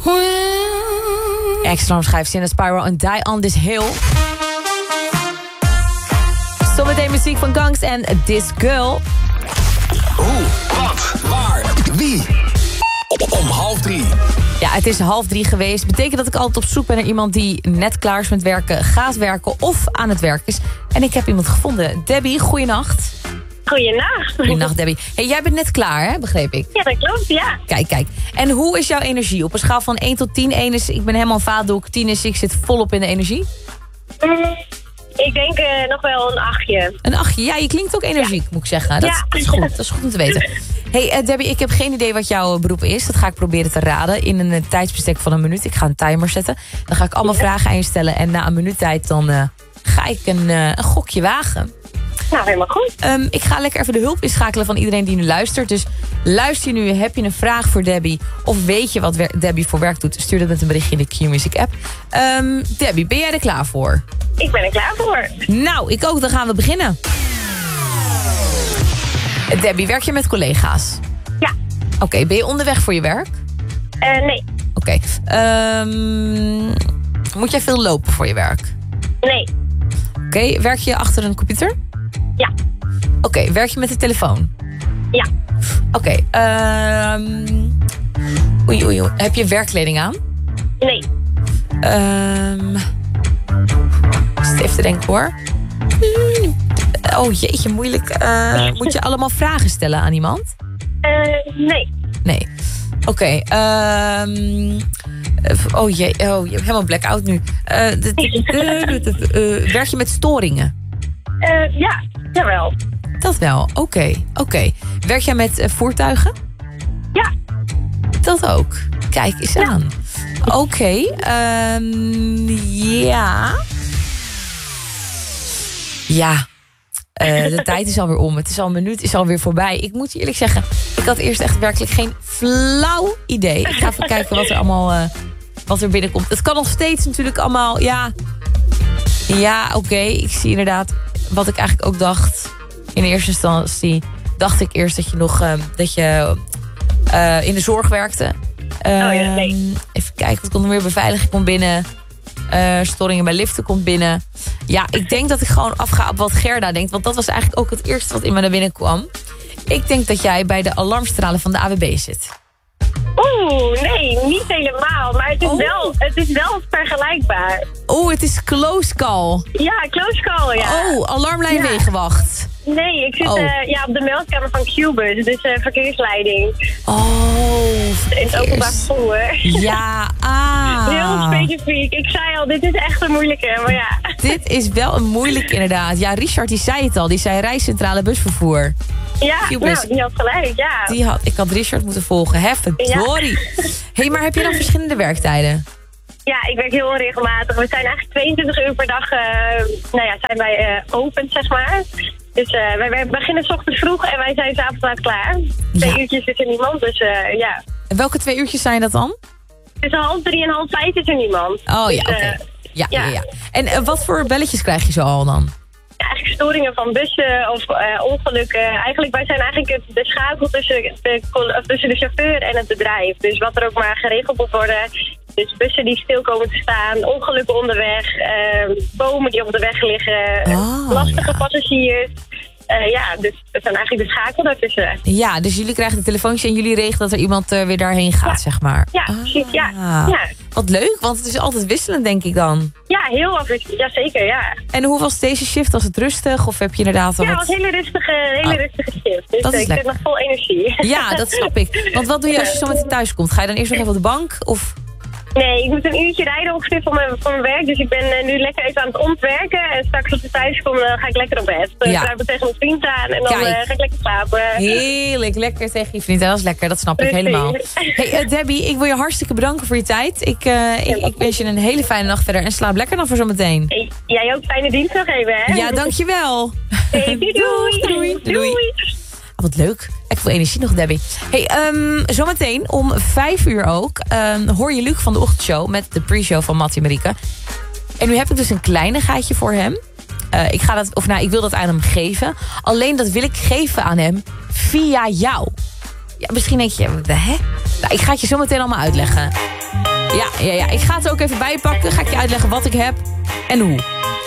Extra schrijft Sinner Spiral en Die on This Hill. Zometeen muziek van Gangs en This Girl. Hoe, wat, waar, wie? Om 2:30. Ja, het is 2:30 geweest. Betekent dat ik altijd op zoek ben naar iemand die net klaar is met werken, gaat werken of aan het werk is. En ik heb iemand gevonden. Debbie, goeienacht. Goeienacht. Goeienacht, Debbie. Hey, jij bent net klaar, hè? Begreep ik. Ja, dat klopt, ja. Kijk. En hoe is jouw energie? Op een schaal van 1 tot 10. 1 is, ik ben helemaal vaatdoek. 10 is, ik zit volop in de energie. Ik denk nog wel een 8. Een 8. Ja, je klinkt ook energiek, moet ik zeggen. Dat is goed. Dat is goed om te weten. Hey, Debbie, ik heb geen idee wat jouw beroep is. Dat ga ik proberen te raden in een tijdsbestek van 1 minuut. Ik ga een timer zetten. Dan ga ik allemaal vragen aan je stellen. En na 1 minuut tijd dan ga ik een gokje wagen. Nou, helemaal goed. Ik ga lekker even de hulp inschakelen van iedereen die nu luistert. Dus luister je nu, heb je een vraag voor Debbie? Of weet je wat Debbie voor werk doet? Stuur dat met een berichtje in de Q-Music app. Debbie, ben jij er klaar voor? Ik ben er klaar voor. Nou, ik ook. Dan gaan we beginnen. Debbie, werk je met collega's? Ja. Oké, ben je onderweg voor je werk? Nee. Oké. Moet jij veel lopen voor je werk? Nee. Oké, werk je achter een computer? Ja. Oké, werk je met de telefoon? Ja. Oké, oei. Heb je werkkleding aan? Nee. Even te denken hoor. Oh jeetje, moeilijk. Moet je allemaal vragen stellen aan iemand? Nee. Nee. Oké, oh jee, je hebt helemaal blackout nu. Werk je met storingen? Ja, jawel. Dat wel, oké. Werk jij met voertuigen? Ja. Dat ook. Kijk eens aan. Oké, ja. Ja. De tijd is alweer om. Het is al 1 minuut, is alweer voorbij. Ik moet je eerlijk zeggen, ik had eerst echt werkelijk geen flauw idee. Ik ga even kijken wat er allemaal wat er binnenkomt. Het kan nog steeds natuurlijk allemaal, ja, oké. Ik zie inderdaad wat ik eigenlijk ook dacht. In eerste instantie dacht ik eerst dat je nog in de zorg werkte. Nee. Even kijken, wat komt er meer? Beveiliging komt binnen. Storingen bij liften komt binnen. Ja, ik denk dat ik gewoon afga op wat Gerda denkt. Want dat was eigenlijk ook het eerste wat in me naar binnen kwam. Ik denk dat jij bij de alarmstralen van de AWB zit. Nee, niet helemaal. Maar het is wel vergelijkbaar. Het is close call. Ja, close call, ja. Alarmlijn Wegenwacht. Nee, ik zit op de meldkamer van Qbus, dus verkeersleiding. In het openbaar vervoer. Ja, Heel specifiek. Ik zei al, dit is echt een moeilijke, maar ja. Dit is wel een moeilijke inderdaad. Ja, Richard die zei het al. Die zei rijcentrale busvervoer. Ja, Qbus. Die had gelijk, ja. Ik had Richard moeten volgen. Verdorie. Hey, maar heb je dan verschillende werktijden? Ja, ik werk heel onregelmatig. We zijn eigenlijk 22 uur per dag zijn wij open, zeg maar. Dus wij beginnen 's ochtends vroeg en wij zijn 's avonds laat klaar. 2 uurtjes is er niemand, dus ja. En welke 2 uurtjes zijn dat dan? Tussen 2:30 en 2:30 is er niemand. Oh ja, oké. Ja. En wat voor belletjes krijg je zo al dan? Ja, eigenlijk storingen van bussen of ongelukken. Eigenlijk, wij zijn eigenlijk de schakel tussen de chauffeur en het bedrijf. Dus wat er ook maar geregeld moet worden. Dus bussen die stil komen te staan, ongelukken onderweg, bomen die op de weg liggen, lastige passagiers. Dus het zijn eigenlijk de schakel daartussen. Ja, dus jullie krijgen de telefoontje en jullie regelen dat er iemand weer daarheen gaat, zeg maar. Ja, precies, ja. Wat leuk, want het is altijd wisselend, denk ik dan. Ja, heel afwisselend, ja zeker, ja. En hoe was deze shift? Was het rustig of heb je inderdaad wel het was een hele rustige shift. Dus dat is ik zit nog vol energie. Ja, dat snap ik. Want wat doe je als je zo meteen thuis komt? Ga je dan eerst nog even op de bank? Of... Nee, ik moet 1 uurtje rijden ongeveer van mijn werk. Dus ik ben nu lekker even aan het ontwerken. En straks als ik thuis kom, ga ik lekker op bed. Dan ga ik tegen mijn vriend aan en dan ga ik lekker slapen. Heerlijk, lekker tegen je vriend. Dat is lekker, dat snap ik helemaal. Hey, Debbie, ik wil je hartstikke bedanken voor je tijd. Ik wens je een hele fijne nacht verder. En slaap lekker dan voor zometeen. Hey, jij ook fijne dienst nog even, hè? Ja, dankjewel. Hey, doei. Wat leuk. Ik voel energie nog, Debbie. Hey, zometeen om 5 uur ook hoor je Luc van de ochtendshow met de pre-show van Mattie Marieke. En nu heb ik dus een kleinigheidje voor hem. Ik wil dat aan hem geven. Alleen dat wil ik geven aan hem via jou. Ja, misschien denk je, hè? Nou, ik ga het je zometeen allemaal uitleggen. Ja. Ik ga het er ook even bij pakken. Ga ik je uitleggen wat ik heb en hoe.